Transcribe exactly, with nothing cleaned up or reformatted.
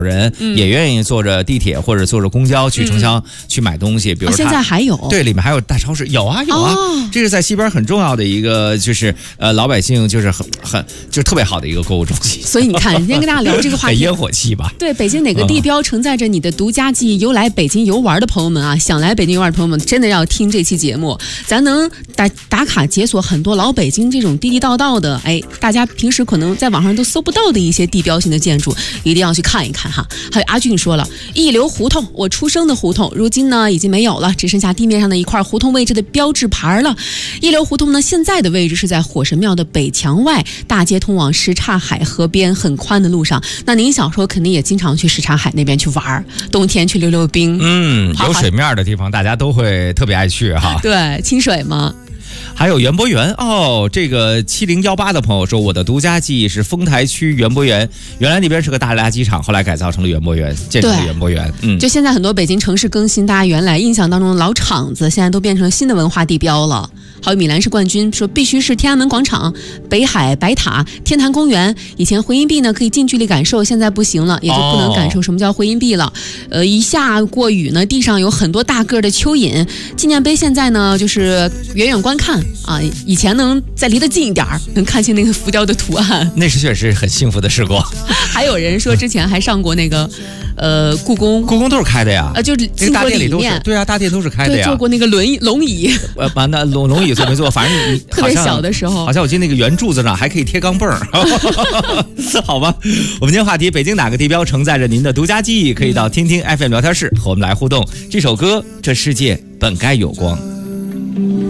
人也愿意坐着地铁或者坐着公交去城乡去买东西，比如现在还有， 对，里面还有大超市，有啊有啊，这是在西边很重要的一个，就是呃老百姓就是很很就是特别好的一个购物中心。 所以你看，今天跟大家聊这个话题， 烟火气吧？ 对，北京哪个地标承载着你的独家记忆？有来北京游玩的朋友们啊，想来北京游玩的朋友们，真的要听这期节目，咱能打打卡解锁很多老北京这种地地道道的，哎，大家平时可能在网上都搜不到的一些地标性的建筑，一定要去看一看哈。还有阿俊说了，一流胡同，我出生的胡同，如今呢已经没有了，只剩下地面上的一块胡同位置的标志牌了。一流胡同呢，现在的位置是在火神庙的北墙外，大街通往什刹海河边很宽的路上。那您小时候肯定也经常去什刹海那边去玩，冬天去溜溜冰， 嗯，有水面的地方大家都会特别爱去哈。 对，清水嘛。 还有园博园哦，这个七零幺八的朋友说，我的独家记忆是丰台区园博园，原来那边是个大垃圾场，后来改造成了园博园，建成了园博园。嗯， 就现在很多北京城市更新，大家原来印象当中的老厂子，现在都变成新的文化地标了。还有米兰市冠军说，必须是天安门广场、北海白塔、天坛公园。以前回音壁呢可以近距离感受，现在不行了，也就不能感受什么叫回音壁了。哦、呃，一下过雨呢，地上有很多大个的蚯蚓。纪念碑现在呢就是远远观看啊，以前能再离得近一点能看清那个浮雕的图案。 那是确实很幸福的时光。 还有人说之前还上过那个。呃，故宫， 故宫都是开的呀， 呃，就是进过里面， 对啊，大殿都是开的呀。 坐过那个轮椅龙椅， 呃，完那龙龙椅坐没坐？反正你特别小的时候， 好像我记得那个圆柱子上还可以贴钢镚儿。好吧，我们今天话题，北京哪个地标承载着您的独家记忆？可以到听听 F M 聊天室和我们来互动。这首歌《这世界本该有光》。